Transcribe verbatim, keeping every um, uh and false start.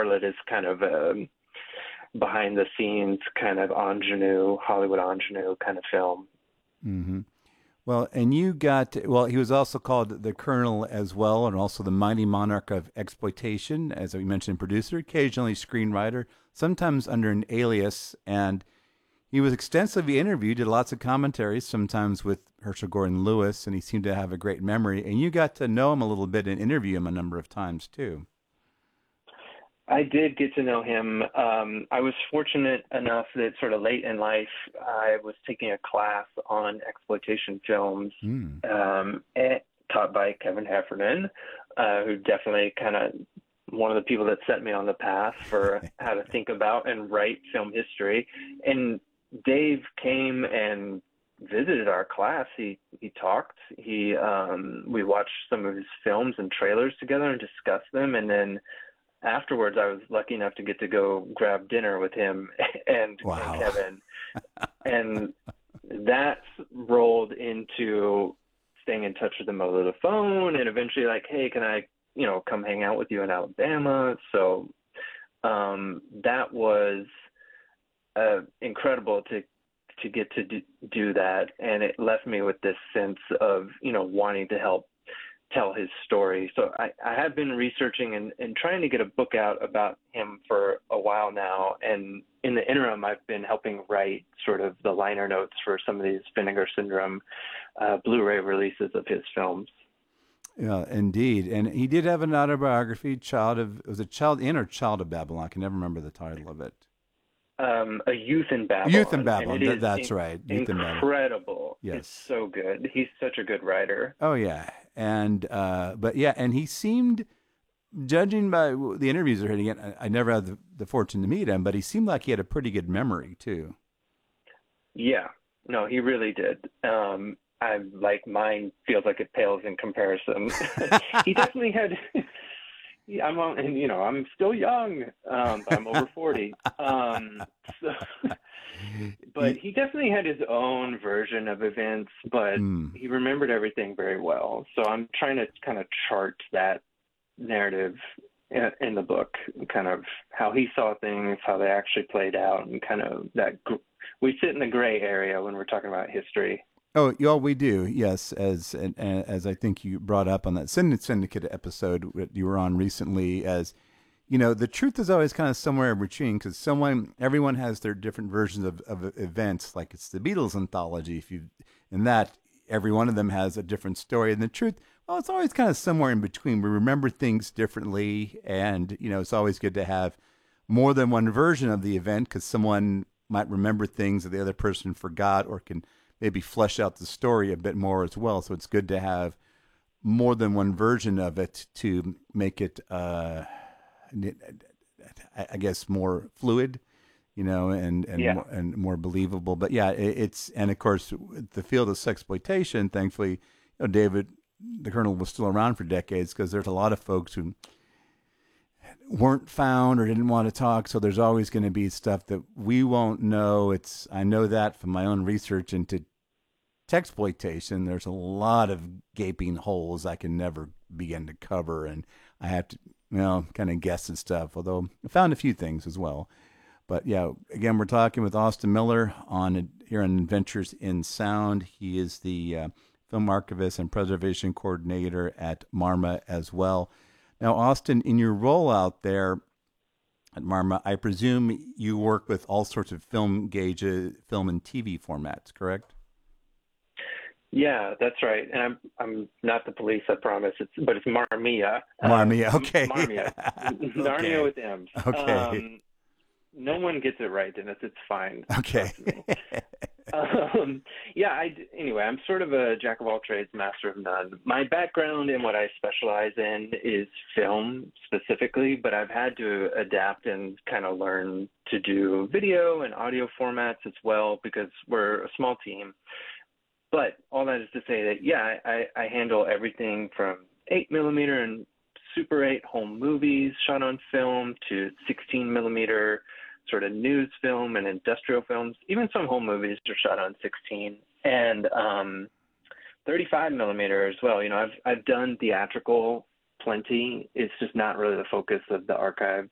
Charlotte is kind of a behind the scenes kind of ingenue, Hollywood ingenue kind of film. Mm-hmm. Well, and you got, well, he was also called the Colonel as well, and also the mighty monarch of exploitation, as we mentioned, producer, occasionally screenwriter, sometimes under an alias. And he was extensively interviewed, did lots of commentaries, sometimes with Herschel Gordon Lewis, and he seemed to have a great memory. And you got to know him a little bit and interview him a number of times, too. I did get to know him. Um, I was fortunate enough that sort of late in life, I was taking a class on exploitation films Mm. um, at, taught by Kevin Heffernan, uh, who definitely kind of one of the people that set me on the path for how to think about and write film history. And Dave came and visited our class. He he talked. He um, we watched some of his films and trailers together and discussed them, and then afterwards, I was lucky enough to get to go grab dinner with him and, Wow. and Kevin. And that rolled into staying in touch with them over the phone and eventually like, hey, can I, you know, come hang out with you in Alabama? So um, that was uh, incredible to to get to do, do that. And it left me with this sense of, you know, wanting to help tell his story. So I, I have been researching and, and trying to get a book out about him for a while now. And in the interim, I've been helping write sort of the liner notes for some of these Vinegar Syndrome uh, Blu-ray releases of his films. Yeah, indeed. And he did have an autobiography, Child of, was it Child in or Child of Babylon? I can never remember the title of it. Um, A Youth in Babylon. Youth in Babylon, and it Th- is that's in- right. Youth in Babylon. Incredible. Yes. It's so good. He's such a good writer. Oh, yeah. And, uh, but yeah, and he seemed, judging by the interviews I heard again, I, I never had the, the fortune to meet him, but he seemed like he had a pretty good memory too. Yeah, no, he really did. Um, I like mine feels like it pales in comparison. He definitely had. Yeah, I'm on, and you know, I'm still young. Um, but I'm over forty. Um, so, but he definitely had his own version of events, but Mm. he remembered everything very well. So I'm trying to kind of chart that narrative in, in the book, kind of how he saw things, how they actually played out, and kind of that. Gr- we sit in the gray area when we're talking about history. Oh, yeah, we do. Yes, as and, and as I think you brought up on that Syndicate Syndicate episode that you were on recently, as you know, the truth is always kind of somewhere in between because someone, everyone has their different versions of, of events. Like it's the Beatles anthology. If you, in that, every one of them has a different story, and the truth, well, it's always kind of somewhere in between. We remember things differently, and you know, it's always good to have more than one version of the event because someone might remember things that the other person forgot or can maybe flesh out the story a bit more as well. So it's good to have more than one version of it to make it, uh, I guess, more fluid, you know, and and Yeah. more, and more believable. But yeah, it, it's and of course the field of sexploitation. Thankfully, you know, David, the Colonel, was still around for decades because there's a lot of folks who weren't found or didn't want to talk. So there's always going to be stuff that we won't know. It's I know that from my own research into texploitation. There's a lot of gaping holes I can never begin to cover, and I have to, you know, kind of guess and stuff. Although I found a few things as well. But yeah, again, we're talking with Austin Miller on here on Adventures in Sound. He is the uh, film archivist and preservation coordinator at Marma as well. Now, Austin, in your role out there at Marma, I presume you work with all sorts of film gauges, film and T V formats, correct? Yeah, that's right. And I'm I'm not the police, I promise. It's but it's Marmia. Marmia, um, okay. Marmia. Narnia Okay. with M's. Okay. Um, no one gets it right, Dennis. It's fine. Okay. um, yeah. I anyway. I'm sort of a jack of all trades, master of none. My background and what I specialize in is film specifically, but I've had to adapt and kind of learn to do video and audio formats as well because we're a small team. But all that is to say that, yeah, I, I handle everything from eight millimeter and Super eight home movies shot on film to sixteen millimeter sort of news film and industrial films. Even some home movies are shot on sixteen and um, thirty-five millimeter as well. You know, I've I've done theatrical plenty. It's just not really the focus of the archive